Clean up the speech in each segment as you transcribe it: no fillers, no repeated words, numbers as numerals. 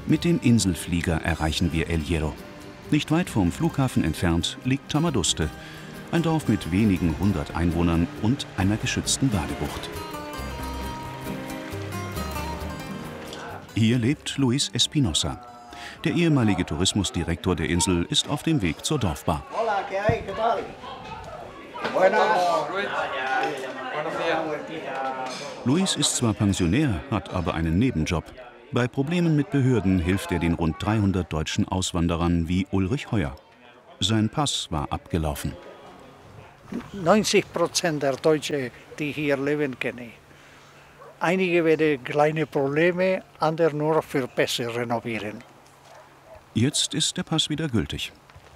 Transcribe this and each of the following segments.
Mit dem Inselflieger erreichen wir El Hierro. Nicht weit vom Flughafen entfernt liegt Tamaduste, ein Dorf mit wenigen 100 Einwohnern und einer geschützten Badebucht. Hier lebt Luis Espinosa. Der ehemalige Tourismusdirektor der Insel ist auf dem Weg zur Dorfbar. Luis ist zwar Pensionär, hat aber einen Nebenjob. Bei Problemen mit Behörden hilft er den rund 300 deutschen Auswanderern wie Ulrich Heuer. Sein Pass war abgelaufen. 90% der Deutschen, die hier leben, kenne ich. Einige werden kleine Probleme, andere nur für besser renovieren. Jetzt ist der Pass wieder gültig.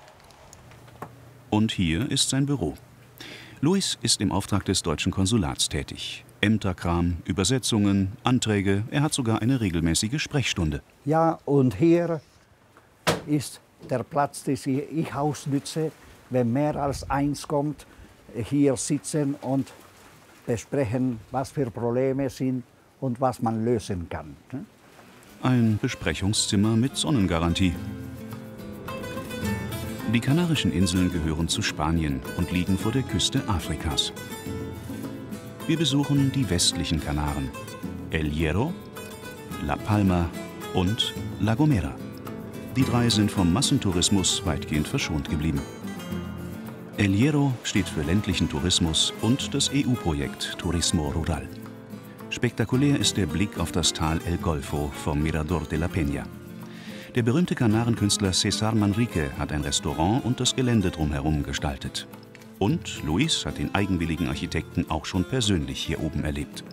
Und hier ist sein Büro. Luis ist im Auftrag des deutschen Konsulats tätig. Ämterkram, Übersetzungen, Anträge, er hat sogar eine regelmäßige Sprechstunde. Ja, und hier ist der Platz, den ich ausnütze, wenn mehr als eins kommt, hier sitzen und besprechen, was für Probleme sind und was man lösen kann. Ein Besprechungszimmer mit Sonnengarantie. Die Kanarischen Inseln gehören zu Spanien und liegen vor der Küste Afrikas. Wir besuchen die westlichen Kanaren, El Hierro, La Palma und La Gomera. Die drei sind vom Massentourismus weitgehend verschont geblieben. El Hierro steht für ländlichen Tourismus und das EU-Projekt Turismo Rural. Spektakulär ist der Blick auf das Tal El Golfo vom Mirador de la Peña. Der berühmte Kanarenkünstler César Manrique hat ein Restaurant und das Gelände drumherum gestaltet. Und Luis hat den eigenwilligen Architekten auch schon persönlich hier oben erlebt.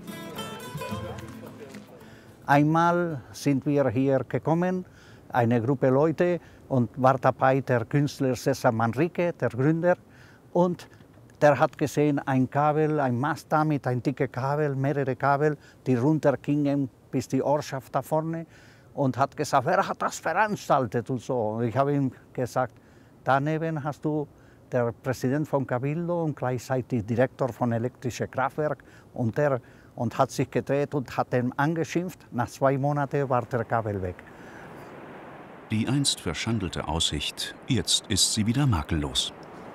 Einmal sind wir hier gekommen, eine Gruppe Leute, und war dabei der Künstler César Manrique, der Gründer. Und der hat gesehen, ein Kabel, ein Mast da mit einem dicken Kabel, mehrere Kabel, die runtergingen bis die Ortschaft da vorne. Und hat gesagt, wer hat das veranstaltet und so. Und ich habe ihm gesagt, daneben hast du der Präsident von Cabildo und gleichzeitig Direktor von elektrischen Kraftwerk. Und hat sich gedreht und hat ihn angeschimpft. Nach 2 Monaten war der Kabel weg. Die einst verschandelte Aussicht, jetzt ist sie wieder makellos.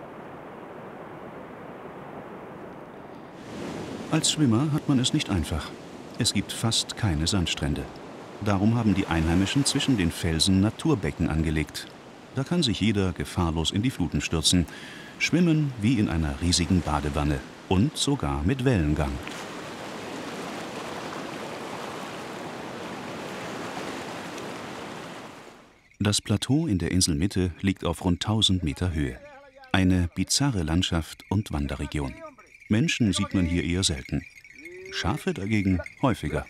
Als Schwimmer hat man es nicht einfach. Es gibt fast keine Sandstrände. Darum haben die Einheimischen zwischen den Felsen Naturbecken angelegt. Da kann sich jeder gefahrlos in die Fluten stürzen, schwimmen wie in einer riesigen Badewanne und sogar mit Wellengang. Das Plateau in der Inselmitte liegt auf rund 1000 Meter Höhe. Eine bizarre Landschaft und Wanderregion. Menschen sieht man hier eher selten. Schafe dagegen häufiger.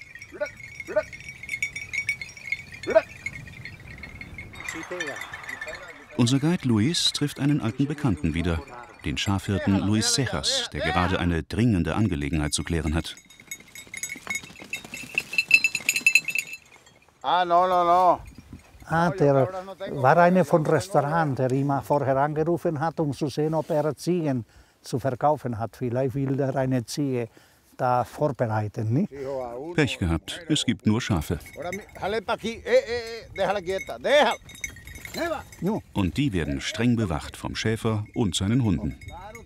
Unser Guide Luis trifft einen alten Bekannten wieder, den Schafhirten Luis Cejas, der gerade eine dringende Angelegenheit zu klären hat. Der war einer vom Restaurant, der ihn vorher angerufen hat, um zu sehen, ob er Ziegen zu verkaufen hat. Vielleicht will er eine Ziege da vorbereiten. Nicht? Pech gehabt, es gibt nur Schafe. Und die werden streng bewacht vom Schäfer und seinen Hunden.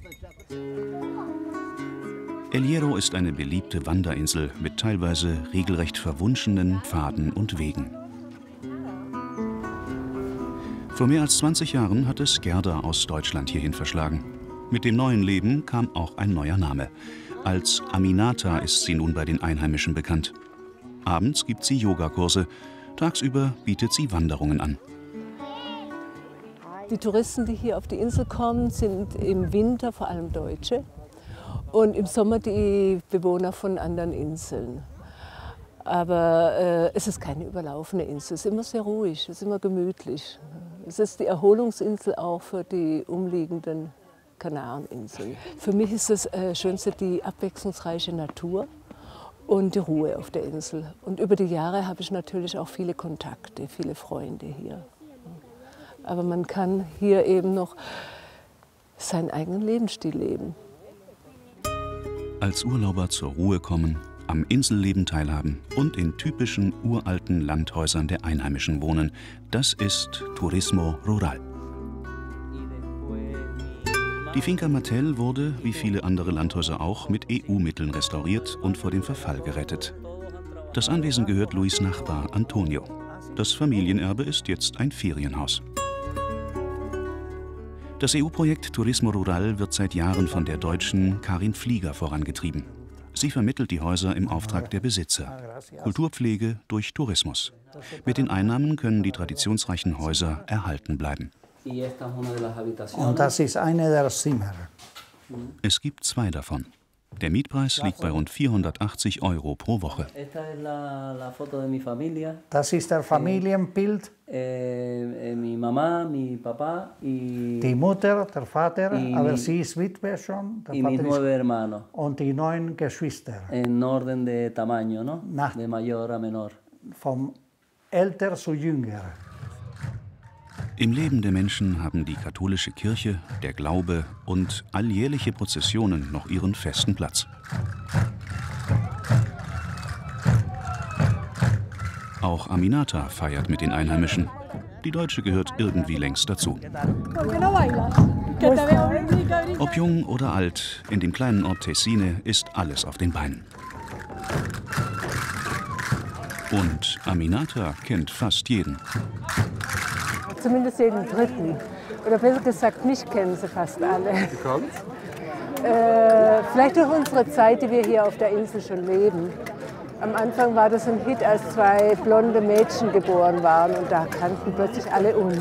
El Hierro ist eine beliebte Wanderinsel mit teilweise regelrecht verwunschenen Pfaden und Wegen. Vor mehr als 20 Jahren hat es Gerda aus Deutschland hierhin verschlagen. Mit dem neuen Leben kam auch ein neuer Name. Als Aminata ist sie nun bei den Einheimischen bekannt. Abends gibt sie Yogakurse, tagsüber bietet sie Wanderungen an. Die Touristen, die hier auf die Insel kommen, sind im Winter vor allem Deutsche und im Sommer die Bewohner von anderen Inseln. Aber es ist keine überlaufene Insel, es ist immer sehr ruhig, es ist immer gemütlich. Es ist die Erholungsinsel auch für die umliegenden Kanareninseln. Für mich ist das Schönste die abwechslungsreiche Natur und die Ruhe auf der Insel. Und über die Jahre habe ich natürlich auch viele Kontakte, viele Freunde hier. Aber man kann hier eben noch seinen eigenen Lebensstil leben. Als Urlauber zur Ruhe kommen, am Inselleben teilhaben und in typischen uralten Landhäusern der Einheimischen wohnen. Das ist Turismo Rural. Die Finca Mattel wurde, wie viele andere Landhäuser auch, mit EU-Mitteln restauriert und vor dem Verfall gerettet. Das Anwesen gehört Luis' Nachbar Antonio. Das Familienerbe ist jetzt ein Ferienhaus. Das EU-Projekt Turismo Rural wird seit Jahren von der Deutschen Karin Flieger vorangetrieben. Sie vermittelt die Häuser im Auftrag der Besitzer. Kulturpflege durch Tourismus. Mit den Einnahmen können die traditionsreichen Häuser erhalten bleiben. Und das ist eine der Zimmer. Es gibt 2 davon. Der Mietpreis liegt bei rund 480 € pro Woche. Das ist der Familienbild. Die Mutter, der Vater, aber sie ist Witwe schon. Und die 9 Geschwister. Vom älter zu jünger. Im Leben der Menschen haben die katholische Kirche, der Glaube und alljährliche Prozessionen noch ihren festen Platz. Auch Aminata feiert mit den Einheimischen. Die Deutsche gehört irgendwie längst dazu. Ob jung oder alt, in dem kleinen Ort Tessine ist alles auf den Beinen. Und Aminata kennt fast jeden. Zumindest jeden Dritten. Oder besser gesagt, mich kennen sie fast alle. Wie kommt's? Vielleicht durch unsere Zeit, die wir hier auf der Insel schon leben. Am Anfang war das ein Hit, als 2 blonde Mädchen geboren waren und da kannten plötzlich alle uns.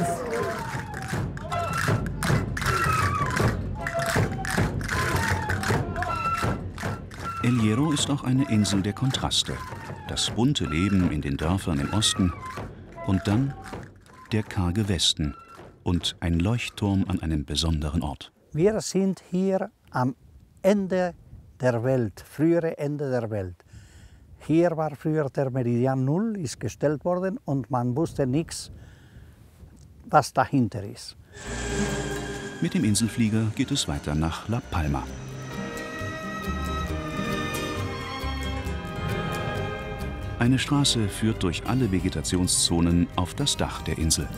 El Hierro ist auch eine Insel der Kontraste. Das bunte Leben in den Dörfern im Osten und dann der karge Westen und ein Leuchtturm an einem besonderen Ort. Wir sind hier am Ende der Welt, frühere Ende der Welt. Hier war früher der Meridian 0, ist gestellt worden und man wusste nichts, was dahinter ist. Mit dem Inselflieger geht es weiter nach La Palma. Eine Straße führt durch alle Vegetationszonen auf das Dach der Insel.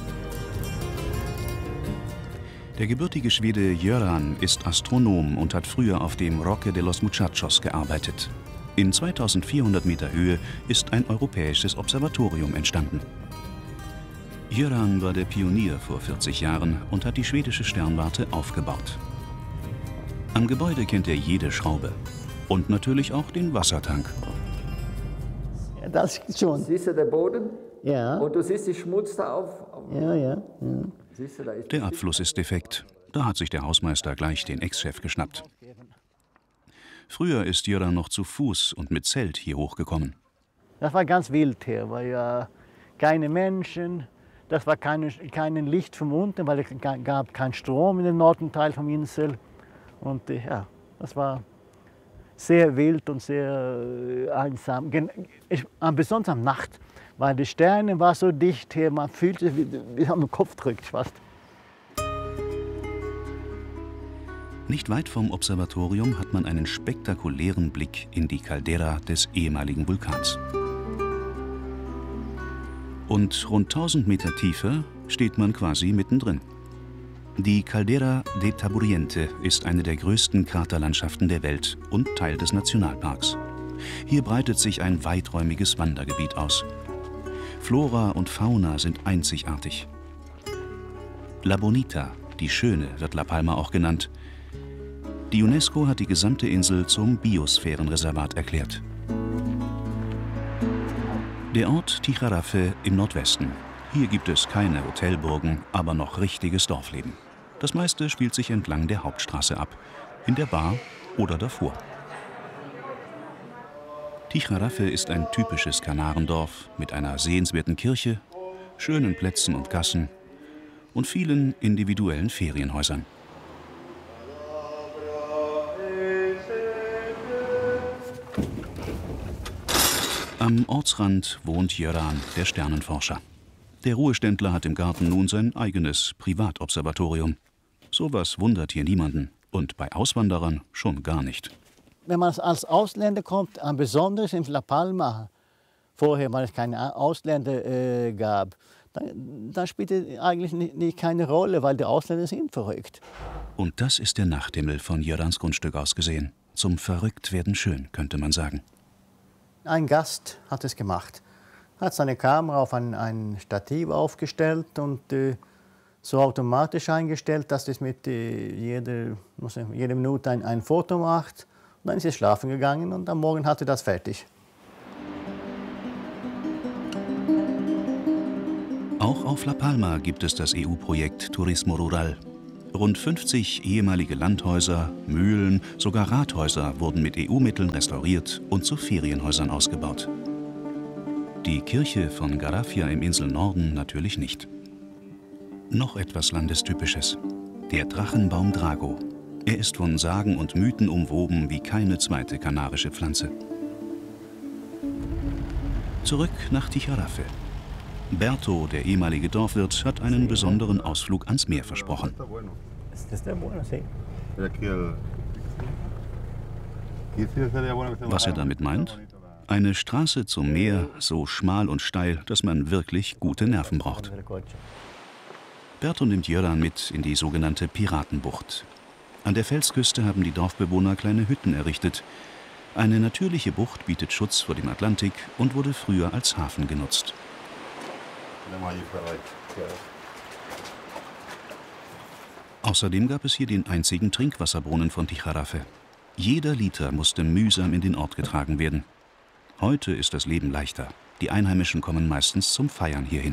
Der gebürtige Schwede Göran ist Astronom und hat früher auf dem Roque de los Muchachos gearbeitet. In 2400 Meter Höhe ist ein europäisches Observatorium entstanden. Göran war der Pionier vor 40 Jahren und hat die schwedische Sternwarte aufgebaut. Am Gebäude kennt er jede Schraube und natürlich auch den Wassertank. Das schon. Siehst du den Boden? Ja. Und du siehst die Schmutz da auf. Ja. Siehst du, da ist Der Abfluss ist defekt. Da hat sich der Hausmeister gleich den Ex-Chef geschnappt. Früher ist Göran noch zu Fuß und mit Zelt hier hochgekommen. Das war ganz wild hier, weil keine Menschen, das war kein Licht von unten, weil es gab keinen Strom in dem Nordteil vom Insel. Und ja, das war sehr wild und sehr einsam. Besonders am Nacht, weil die Sterne waren so dicht hier, man fühlte, wie am Kopf drückt fast. Nicht weit vom Observatorium hat man einen spektakulären Blick in die Caldera des ehemaligen Vulkans. Und rund 1000 Meter tiefer steht man quasi mittendrin. Die Caldera de Taburiente ist eine der größten Kraterlandschaften der Welt und Teil des Nationalparks. Hier breitet sich ein weiträumiges Wandergebiet aus. Flora und Fauna sind einzigartig. La Bonita, die Schöne, wird La Palma auch genannt. Die UNESCO hat die gesamte Insel zum Biosphärenreservat erklärt. Der Ort Tijaraffe im Nordwesten. Hier gibt es keine Hotelburgen, aber noch richtiges Dorfleben. Das meiste spielt sich entlang der Hauptstraße ab, in der Bar oder davor. Tijaraffe ist ein typisches Kanarendorf mit einer sehenswerten Kirche, schönen Plätzen und Gassen und vielen individuellen Ferienhäusern. Am Ortsrand wohnt Göran, der Sternenforscher. Der Ruheständler hat im Garten nun sein eigenes Privatobservatorium. Sowas wundert hier niemanden und bei Auswanderern schon gar nicht. wenn man als Ausländer kommt, besonders in La Palma, vorher, weil es keine Ausländer gab, dann spielt es eigentlich keine Rolle, weil die Ausländer sind verrückt. Und das ist der Nachthimmel von Jörans Grundstück aus gesehen. Zum Verrücktwerden schön, könnte man sagen. Ein Gast hat es gemacht. Hat seine Kamera auf ein Stativ aufgestellt und so automatisch eingestellt, dass es mit jede Minute ein Foto macht. Und dann ist er schlafen gegangen und am Morgen hatte das fertig. Auch auf La Palma gibt es das EU-Projekt Turismo Rural. Rund 50 ehemalige Landhäuser, Mühlen, sogar Rathäuser wurden mit EU-Mitteln restauriert und zu Ferienhäusern ausgebaut. Die Kirche von Garafia im Inselnorden natürlich nicht. Noch etwas Landestypisches: der Drachenbaum Drago. Er ist von Sagen und Mythen umwoben wie keine zweite kanarische Pflanze. Zurück nach Tijaraffe. Berto, der ehemalige Dorfwirt, hat einen besonderen Ausflug ans Meer versprochen. Was er damit meint? Eine Straße zum Meer, so schmal und steil, dass man wirklich gute Nerven braucht. Berto nimmt Jöran mit in die sogenannte Piratenbucht. An der Felsküste haben die Dorfbewohner kleine Hütten errichtet. Eine natürliche Bucht bietet Schutz vor dem Atlantik und wurde früher als Hafen genutzt. Außerdem gab es hier den einzigen Trinkwasserbrunnen von Tijaraffe. Jeder Liter musste mühsam in den Ort getragen werden. Heute ist das Leben leichter. Die Einheimischen kommen meistens zum Feiern hierhin.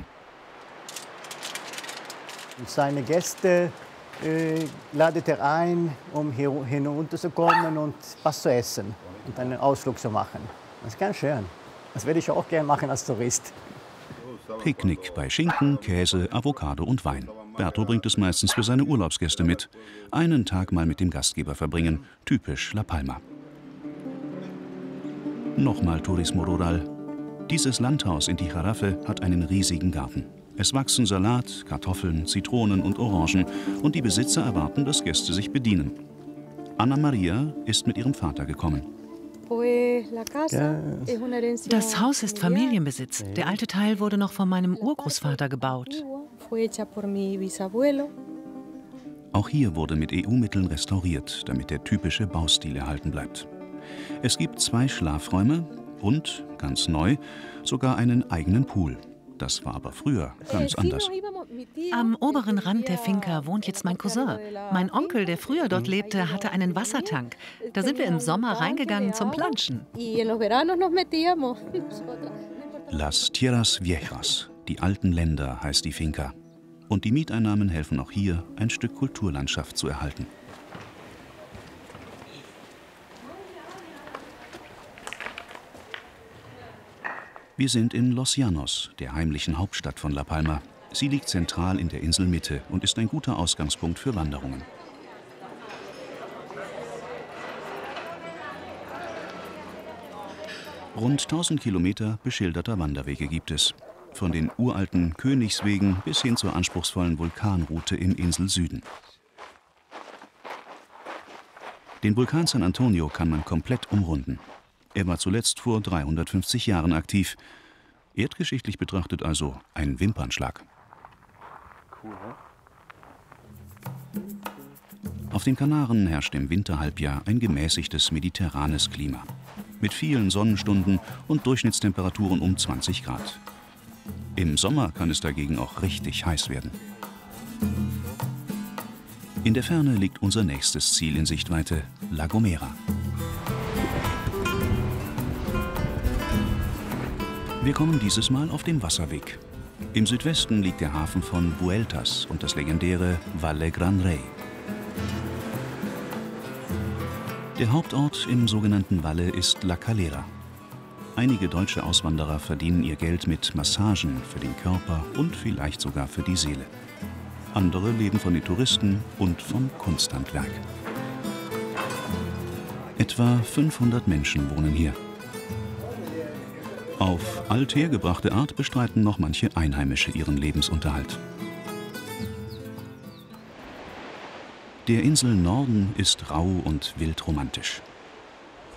Seine Gäste ladet er ein, um hier hinunterzukommen und was zu essen und einen Ausflug zu machen. Das ist ganz schön. Das werde ich auch gerne machen als Tourist. Picknick bei Schinken, Käse, Avocado und Wein. Berto bringt es meistens für seine Urlaubsgäste mit. Einen Tag mal mit dem Gastgeber verbringen, typisch La Palma. Nochmal Turismo Rural. Dieses Landhaus in Tijaraffe hat einen riesigen Garten. Es wachsen Salat, Kartoffeln, Zitronen und Orangen und die Besitzer erwarten, dass Gäste sich bedienen. Anna Maria ist mit ihrem Vater gekommen. Das Haus ist Familienbesitz. Der alte Teil wurde noch von meinem Urgroßvater gebaut. Auch hier wurde mit EU-Mitteln restauriert, damit der typische Baustil erhalten bleibt. Es gibt 2 Schlafräume und, ganz neu, sogar einen eigenen Pool. Das war aber früher ganz anders. Am oberen Rand der Finca wohnt jetzt mein Cousin. Mein Onkel, der früher dort lebte, hatte einen Wassertank. Da sind wir im Sommer reingegangen zum Planschen. Las Tierras Viejas, die alten Länder, heißt die Finca. Und die Mieteinnahmen helfen auch hier, ein Stück Kulturlandschaft zu erhalten. Wir sind in Los Llanos, der heimlichen Hauptstadt von La Palma. Sie liegt zentral in der Inselmitte und ist ein guter Ausgangspunkt für Wanderungen. Rund 1000 Kilometer beschilderter Wanderwege gibt es. Von den uralten Königswegen bis hin zur anspruchsvollen Vulkanroute im Inselsüden. Den Vulkan San Antonio kann man komplett umrunden. Er war zuletzt vor 350 Jahren aktiv. Erdgeschichtlich betrachtet also ein Wimpernschlag. Auf den Kanaren herrscht im Winterhalbjahr ein gemäßigtes mediterranes Klima. Mit vielen Sonnenstunden und Durchschnittstemperaturen um 20 Grad. Im Sommer kann es dagegen auch richtig heiß werden. In der Ferne liegt unser nächstes Ziel in Sichtweite, La Gomera. Wir kommen dieses Mal auf dem Wasserweg. Im Südwesten liegt der Hafen von Vueltas und das legendäre Valle Gran Rey. Der Hauptort im sogenannten Valle ist La Calera. Einige deutsche Auswanderer verdienen ihr Geld mit Massagen für den Körper und vielleicht sogar für die Seele. Andere leben von den Touristen und vom Kunsthandwerk. Etwa 500 Menschen wohnen hier. Auf althergebrachte Art bestreiten noch manche Einheimische ihren Lebensunterhalt. Der Insel Norden ist rau und wildromantisch.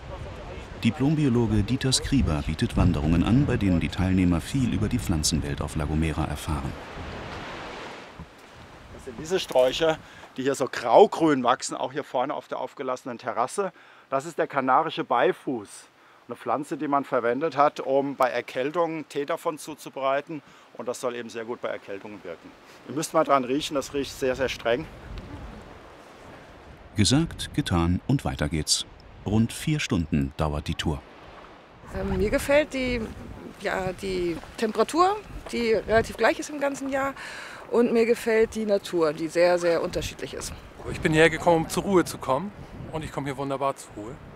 Diplombiologe Dieter Skriber bietet Wanderungen an, bei denen die Teilnehmer viel über die Pflanzenwelt auf La Gomera erfahren. Das sind diese Sträucher, die hier so graugrün wachsen, auch hier vorne auf der aufgelassenen Terrasse. Das ist der kanarische Beifuß, eine Pflanze, die man verwendet hat, um bei Erkältungen Tee davon zuzubereiten. Und das soll eben sehr gut bei Erkältungen wirken. Ihr müsst mal dran riechen, das riecht sehr, sehr streng. Gesagt, getan und weiter geht's. Rund 4 Stunden dauert die Tour. Mir gefällt die Temperatur, die relativ gleich ist im ganzen Jahr. Und mir gefällt die Natur, die sehr, sehr unterschiedlich ist. Ich bin hierher gekommen, um zur Ruhe zu kommen. Und ich komme hier wunderbar zur Ruhe.